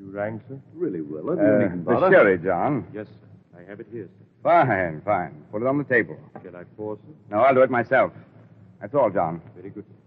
You rang, sir? Really, Willard, you needn't The bother. sherry, John. Yes, sir. I have it here, sir. Fine, fine. Put it on the table. Shall I pour, sir? No, I'll do it myself. That's all, John. Very good, sir.